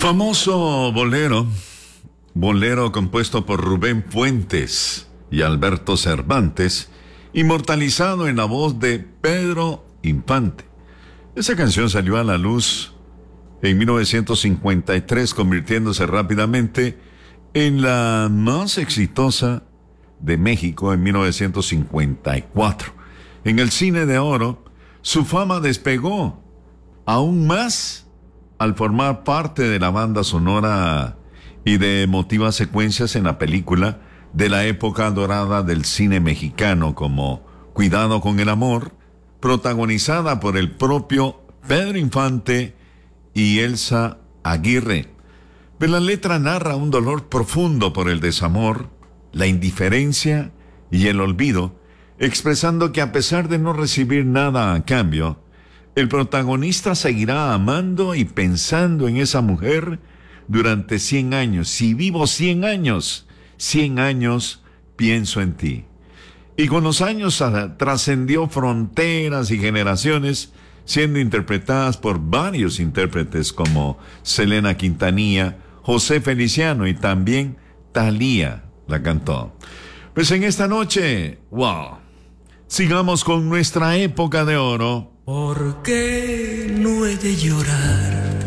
Famoso bolero compuesto por Rubén Fuentes y Alberto Cervantes, inmortalizado en la voz de Pedro Infante. Esa canción salió a la luz en 1953, convirtiéndose rápidamente en la más exitosa de México en 1954. En el cine de oro, su fama despegó aún más al formar parte de la banda sonora y de emotivas secuencias en la película de la época dorada del cine mexicano, como Cuidado con el amor, protagonizada por el propio Pedro Infante y Elsa Aguirre. Pero la letra narra un dolor profundo por el desamor, la indiferencia y el olvido, expresando que a pesar de no recibir nada a cambio, el protagonista seguirá amando y pensando en esa mujer durante 100 años. Si vivo 100 años, 100 años pienso en ti. Y con los años trascendió fronteras y generaciones, siendo interpretadas por varios intérpretes como Selena Quintanilla, José Feliciano y también Thalía la cantó. Pues en esta noche, wow, sigamos con nuestra época de oro. ¿Por qué no he de llorar